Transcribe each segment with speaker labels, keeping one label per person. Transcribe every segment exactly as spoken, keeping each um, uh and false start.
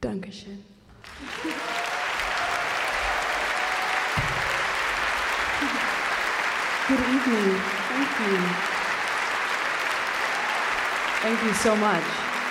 Speaker 1: Dankeschön. Good evening. Thank you. Thank you so much.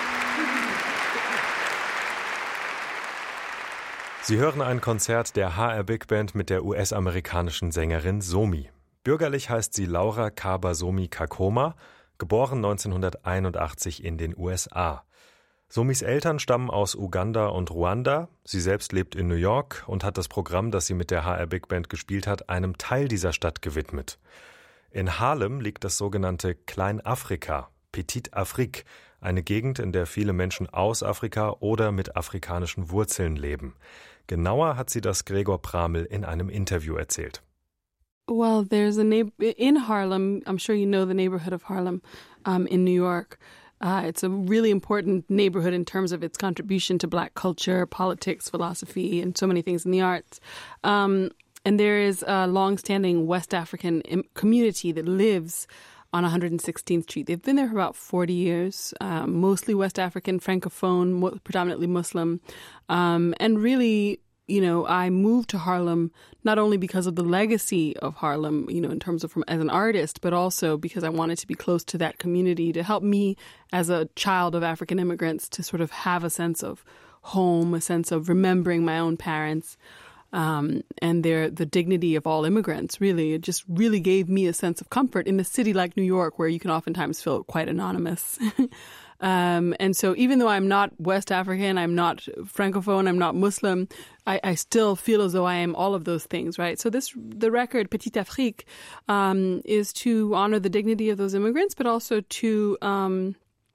Speaker 2: Sie hören ein Konzert der H R Big Band mit der U S-amerikanischen Sängerin Somi. Bürgerlich heißt sie Laura Kaba Somi Kakoma, geboren neunzehnhunderteinundachtzig in den U S A. Somis Eltern stammen aus Uganda und Ruanda. Sie selbst lebt in New York und hat das Programm, das sie mit der H R Big Band gespielt hat, einem Teil dieser Stadt gewidmet. In Harlem liegt das sogenannte Kleinafrika, Petite Afrique, eine Gegend, in der viele Menschen aus Afrika oder mit afrikanischen Wurzeln leben. Genauer hat sie das Gregor Pramel in einem Interview erzählt.
Speaker 3: Well, there's a neighbor in Harlem. I'm sure you know the neighborhood of Harlem um, in New York. Uh, it's a really important neighborhood in terms of its contribution to Black culture, politics, philosophy, and so many things in the arts. Um, and there is a longstanding West African community that lives on one hundred sixteenth Street. They've been there for about forty years, um, mostly West African, Francophone, mo- predominantly Muslim. Um, and really, you know, I moved to Harlem not only because of the legacy of Harlem, you know, in terms of from as an artist, but also because I wanted to be close to that community to help me as a child of African immigrants to sort of have a sense of home, a sense of remembering my own parents. Um, and their the dignity of all immigrants, really. It just really gave me a sense of comfort in a city like New York, where you can oftentimes feel quite anonymous. um, and so even though I'm not West African, I'm not Francophone, I'm not Muslim, I, I still feel as though I am all of those things, right? So this the record, Petite Afrique, um, is to honor the dignity of those immigrants, but also to um,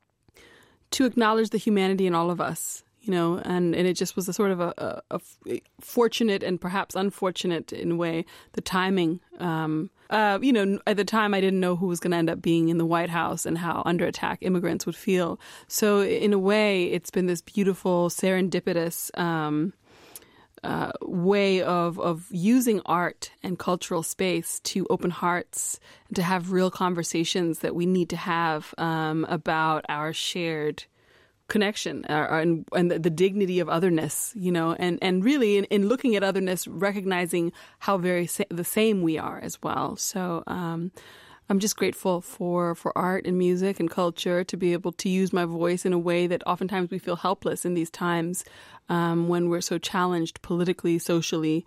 Speaker 3: to acknowledge the humanity in all of us. You know, and, and it just was a sort of a, a, a fortunate and perhaps unfortunate in a way, the timing. Um, uh, you know, at the time I didn't know who was going to end up being in the White House and how under attack immigrants would feel. So in a way, it's been this beautiful, serendipitous um, uh, way of, of using art and cultural space to open hearts and to have real conversations that we need to have um, about our shared connection uh, and, and the, the dignity of otherness, you know, and, and really in, in looking at otherness, recognizing how very sa- the same we are as well. So um, I'm just grateful for, for art and music and culture to be able to use my voice in a way that oftentimes we feel helpless in these times um, when we're so challenged politically, socially.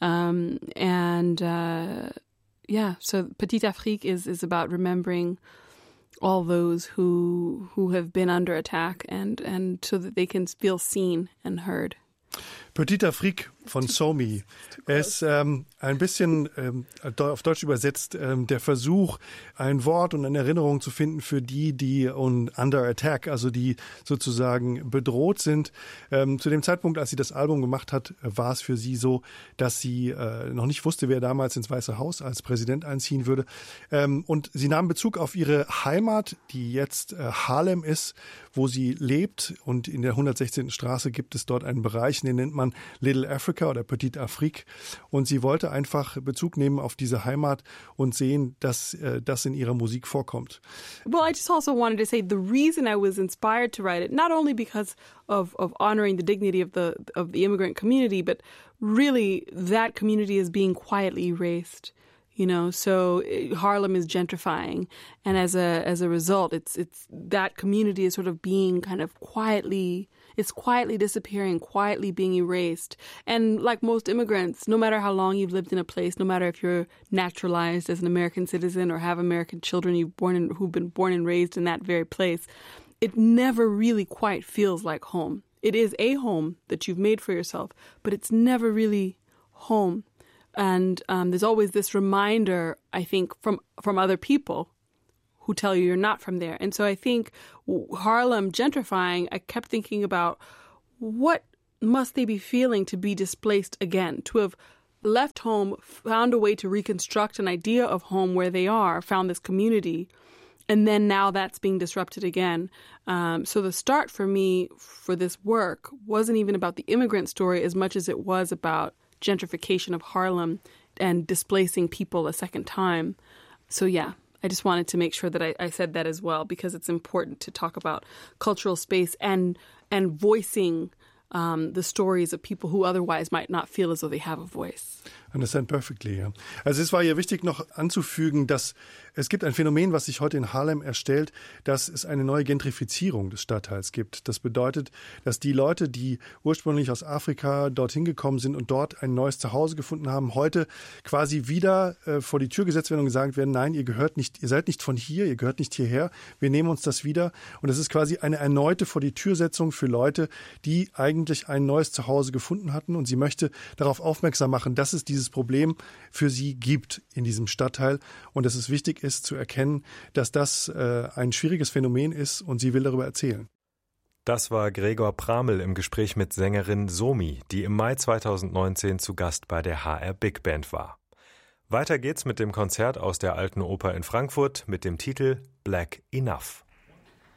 Speaker 3: Um, and uh, yeah, so Petite Afrique is, is about remembering all those who who have been under attack and and so that they can feel seen and heard.
Speaker 4: Petite Afrique von Somi. Es ist ähm, ein bisschen ähm, auf Deutsch übersetzt ähm, der Versuch, ein Wort und eine Erinnerung zu finden für die, die under attack, also die sozusagen bedroht sind. Ähm, zu dem Zeitpunkt, als sie das Album gemacht hat, war es für sie so, dass sie äh, noch nicht wusste, wer damals ins Weiße Haus als Präsident einziehen würde. Ähm, und sie nahm Bezug auf ihre Heimat, die jetzt äh, Harlem ist, wo sie lebt. Und in der hundertsechzehnten Straße gibt es dort einen Bereich, den nennt man Little Africa oder Petite Afrique. Und sie wollte einfach Bezug nehmen auf diese Heimat und sehen, dass äh, das in ihrer Musik vorkommt.
Speaker 3: Well, I just also wanted to say the reason I was inspired to write it, not only because of, of honoring the dignity of the of the immigrant community, but really that community is being quietly erased. You know, so Harlem is gentrifying, and as a as a result, it's it's that community is sort of being kind of quietly, it's quietly disappearing, quietly being erased. And like most immigrants, no matter how long you've lived in a place, no matter if you're naturalized as an American citizen or have American children you've born in, who've been born and raised in that very place, it never really quite feels like home. It is a home that you've made for yourself, but it's never really home. And um, there's always this reminder, I think, from, from other people who tell you you're not from there. And so I think Harlem gentrifying, I kept thinking about what must they be feeling to be displaced again, to have left home, found a way to reconstruct an idea of home where they are, found this community, and then now that's being disrupted again. Um, so the start for me for this work wasn't even about the immigrant story as much as it was about gentrification of Harlem and displacing people a second time. So yeah, I just wanted to make sure that I, I said that as well, because it's important to talk about cultural space and and voicing um, the stories of people who otherwise might not feel as though they have a voice.
Speaker 4: Understand perfectly, ja. Also es war hier wichtig noch anzufügen, dass es gibt ein Phänomen, was sich heute in Harlem erstellt, dass es eine neue Gentrifizierung des Stadtteils gibt. Das bedeutet, dass die Leute, die ursprünglich aus Afrika dorthin gekommen sind und dort ein neues Zuhause gefunden haben, heute quasi wieder äh, vor die Tür gesetzt werden und gesagt werden, nein, ihr gehört nicht, ihr seid nicht von hier, ihr gehört nicht hierher, wir nehmen uns das wieder. Und das ist quasi eine erneute vor die Türsetzung für Leute, die eigentlich ein neues Zuhause gefunden hatten, und sie möchte darauf aufmerksam machen, dass es dieses Problem für sie gibt in diesem Stadtteil und dass es wichtig ist zu erkennen, dass das äh, ein schwieriges Phänomen ist, und sie will darüber erzählen.
Speaker 2: Das war Gregor Pramel im Gespräch mit Sängerin Somi, die im Mai zweitausendneunzehn zu Gast bei der H R Big Band war. Weiter geht's mit dem Konzert aus der Alten Oper in Frankfurt mit dem Titel Black Enough.